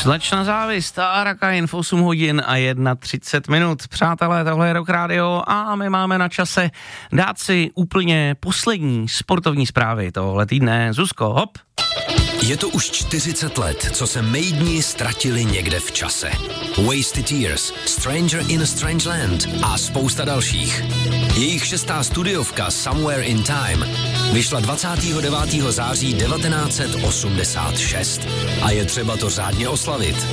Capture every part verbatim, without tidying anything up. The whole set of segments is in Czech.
Slečna závist a Arakain v osm hodin a třicet jedna minut. Přátelé, tohle je Rock Radio a my máme na čase dát si úplně poslední sportovní zprávy tohle týdne. Zuzko, hop. Je to už čtyřicet let, co se Maideni ztratili někde v čase. Wasted Years, Stranger in a Strange Land a spousta dalších. Jejich šestá studiovka Somewhere in Time vyšla dvacátého devátého září devatenáct set osmdesát šest a je třeba to řádně oslavit.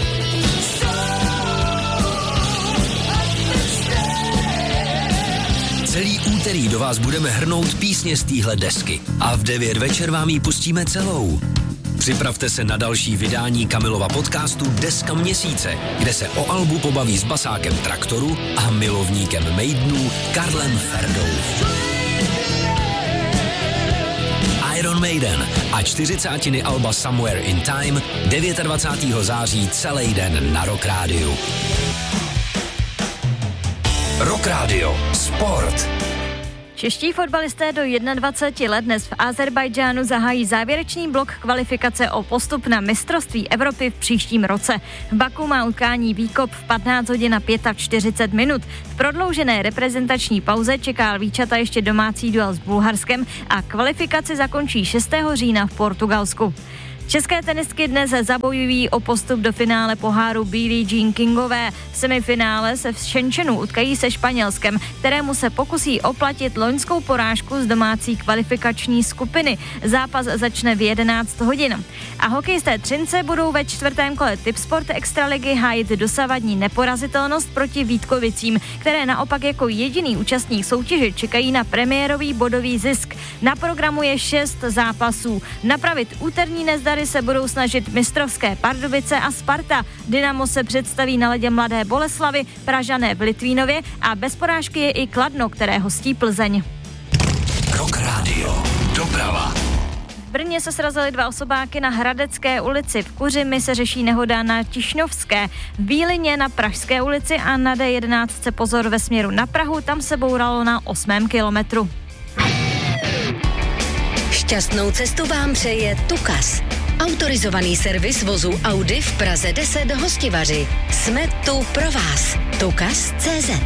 Celý úterý do vás budeme hrnout písně z téhle desky a v devět večer vám ji pustíme celou. Připravte se na další vydání Kamilova podcastu Deska měsíce, kde se o albu pobaví s basákem Traktoru a milovníkem Maidenů Karlem Ferdou. Iron Maiden a čtyřicátiny alba Somewhere in Time dvacátého devátého září celý den na Rock Radio. Rock Radio. Sport. Čeští fotbalisté do dvaceti jedna let dnes v Azerbajdžánu zahájí závěrečný blok kvalifikace o postup na mistrovství Evropy v příštím roce. V Baku má utkání výkop v patnáct hodin a čtyřicet pět minut. V prodloužené reprezentační pauze čeká Lvíčata ještě domácí duel s Bulharskem a kvalifikaci zakončí šestého října v Portugalsku. České tenistky dnes zabojují o postup do finále poháru Billie Jean Kingové. V semifinále se v Shenzhenu utkají se Španělskem, kterému se pokusí oplatit loňskou porážku z domácí kvalifikační skupiny. Zápas začne v jedenáct hodin. A hokejisté Třince budou ve čtvrtém kole Tipsport Extraligy hájit dosavadní neporazitelnost proti Vítkovicím, které naopak jako jediný účastník soutěže čekají na premiérový bodový zisk. Na programu je šest zápasů. Napravit úterní nezdar se budou snažit mistrovské Pardubice a Sparta. Dynamo se představí na ledě Mladé Boleslavi, Pražané v Litvínově a bez porážky je i Kladno, které hostí Plzeň. Rock Radio. Doprava. V Brně se srazily dva osobáky na Hradecké ulici, v Kuřimi se řeší nehoda na Tišňovské, v Bílině na Pražské ulici a na D jedenáct se pozor ve směru na Prahu, tam se bouralo na osmém kilometru. Šťastnou cestu vám přeje Tukas. Autorizovaný servis vozu Audi v Praze deset Hostivaři. Jsme tu pro vás. Tukas tečka cé zet.